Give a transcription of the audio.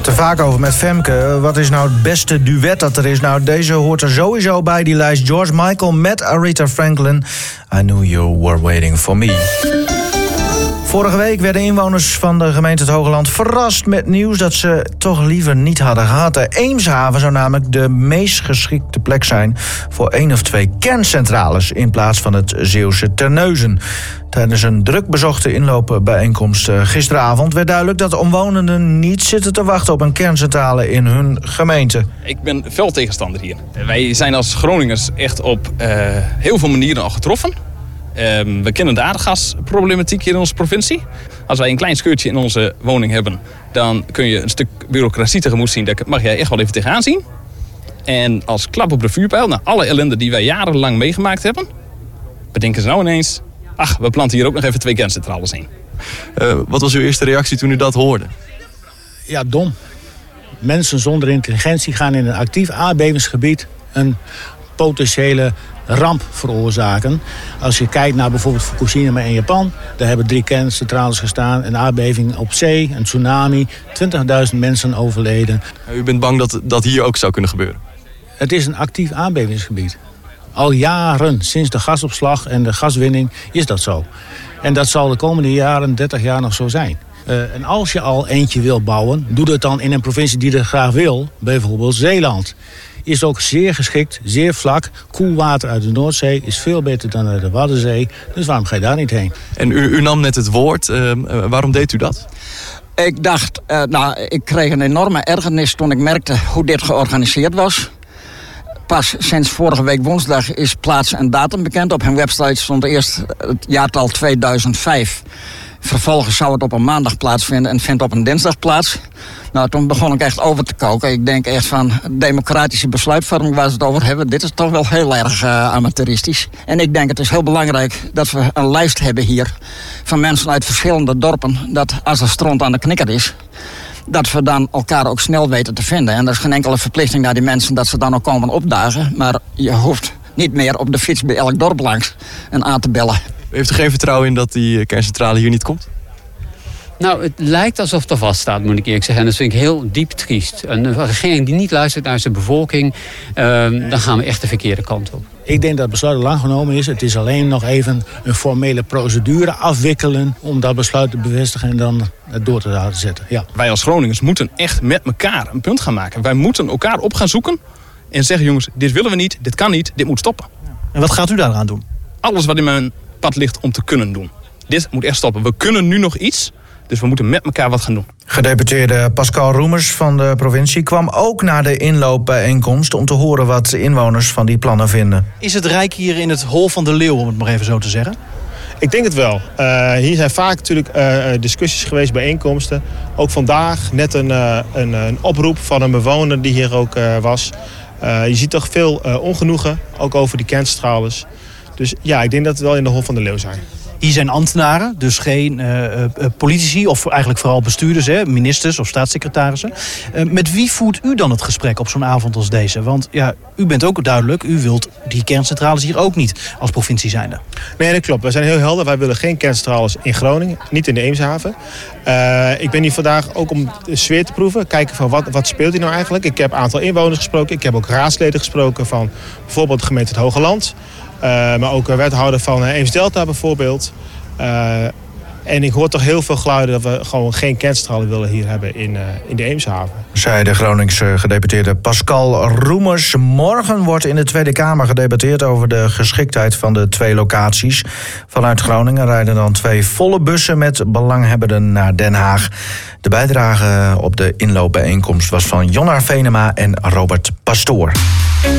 Te vaak over met Femke. Wat is nou het beste duet dat er is? Nou, deze hoort er sowieso bij die lijst. George Michael met Aretha Franklin. I Knew You Were Waiting For Me. Vorige week werden inwoners van de gemeente het Hogeland verrast met nieuws dat ze toch liever niet hadden gehad. De Eemshaven zou namelijk de meest geschikte plek zijn voor 1 of 2 kerncentrales in plaats van het Zeeuwse Terneuzen. Tijdens een druk bezochte inloopbijeenkomst gisteravond werd duidelijk dat omwonenden niet zitten te wachten op een kerncentrale in hun gemeente. Ik ben fel tegenstander hier. Wij zijn als Groningers echt op heel veel manieren al getroffen. We kennen de aardgasproblematiek hier in onze provincie. Als wij een klein scheurtje in onze woning hebben, dan kun je een stuk bureaucratie tegemoet zien. Daar mag jij echt wel even tegenaan zien. En als klap op de vuurpijl, na alle ellende die wij jarenlang meegemaakt hebben, bedenken ze nou ineens, ach, we planten hier ook nog even 2 kerncentrales in. Wat was uw eerste reactie toen u dat hoorde? Ja, dom. Mensen zonder intelligentie gaan in een actief aardbevingsgebied een potentiële ramp veroorzaken. Als je kijkt naar bijvoorbeeld Fukushima in Japan, daar hebben 3 kerncentrales gestaan, een aardbeving op zee, een tsunami, 20.000 mensen overleden. U bent bang dat dat hier ook zou kunnen gebeuren? Het is een actief aardbevingsgebied. Al jaren, sinds de gasopslag en de gaswinning, is dat zo. En dat zal de komende jaren, 30 jaar nog zo zijn. En als je al eentje wil bouwen, doe dat dan in een provincie die dat graag wil, bijvoorbeeld Zeeland. Is ook zeer geschikt, zeer vlak. Koelwater uit de Noordzee is veel beter dan uit de Waddenzee. Dus waarom ga je daar niet heen? En u nam net het woord. Waarom deed u dat? Ik dacht, ik kreeg een enorme ergernis toen ik merkte hoe dit georganiseerd was. Pas sinds vorige week woensdag is plaats en datum bekend. Op hun website stond eerst het jaartal 2005. Vervolgens zou het op een maandag plaatsvinden en vindt op een dinsdag plaats. Nou, toen begon ik echt over te koken. Ik denk echt van democratische besluitvorming waar ze het over hebben. Dit is toch wel heel erg amateuristisch. En ik denk het is heel belangrijk dat we een lijst hebben hier van mensen uit verschillende dorpen. Dat als er stront aan de knikker is, dat we dan elkaar ook snel weten te vinden. En er is geen enkele verplichting naar die mensen dat ze dan ook komen opdagen. Maar je hoeft niet meer op de fiets bij elk dorp langs en aan te bellen. Heeft u geen vertrouwen in dat die kerncentrale hier niet komt? Nou, het lijkt alsof er vaststaat, moet ik eerlijk zeggen. En dat vind ik heel diep triest. Een regering die niet luistert naar zijn bevolking, dan gaan we echt de verkeerde kant op. Ik denk dat het besluit lang genomen is. Het is alleen nog even een formele procedure afwikkelen om dat besluit te bevestigen en dan het door te laten zetten. Ja. Wij als Groningers moeten echt met elkaar een punt gaan maken. Wij moeten elkaar op gaan zoeken en zeggen, jongens, dit willen we niet, dit kan niet, dit moet stoppen. En wat gaat u daaraan doen? Alles wat in mijn pad ligt om te kunnen doen. Dit moet echt stoppen. We kunnen nu nog iets, dus we moeten met elkaar wat gaan doen. Gedeputeerde Pascal Roemers van de provincie kwam ook naar de inloopbijeenkomst om te horen wat inwoners van die plannen vinden. Is het Rijk hier in het hol van de leeuw, om het maar even zo te zeggen? Ik denk het wel. Hier zijn vaak natuurlijk discussies geweest, bijeenkomsten. Ook vandaag net een oproep van een bewoner die hier ook was. Je ziet toch veel ongenoegen, ook over die kerncentrales. Dus ja, ik denk dat we wel in de hol van de leeuw zijn. Hier zijn ambtenaren, dus geen politici of eigenlijk vooral bestuurders, ministers of staatssecretarissen. Met wie voert u dan het gesprek op zo'n avond als deze? Want ja, u bent ook duidelijk, u wilt die kerncentrales hier ook niet als provincie zijnde. Nee, dat klopt. Wij zijn heel helder. Wij willen geen kerncentrales in Groningen, niet in de Eemshaven. Ik ben hier vandaag ook om de sfeer te proeven. Kijken van wat speelt hier nou eigenlijk. Ik heb een aantal inwoners gesproken. Ik heb ook raadsleden gesproken van bijvoorbeeld de gemeente het Hogeland. Maar ook een wethouder van Eems-Delta bijvoorbeeld. En ik hoor toch heel veel geluiden dat we gewoon geen kerncentrale willen hier hebben in de Eemshaven. Zei de Groningse gedeputeerde Pascal Roemers. Morgen wordt in de Tweede Kamer gedebatteerd over de geschiktheid van de 2 locaties. Vanuit Groningen rijden dan 2 volle bussen met belanghebbenden naar Den Haag. De bijdrage op de inloopbijeenkomst was van Jonnar Venema en Robert Pastoor.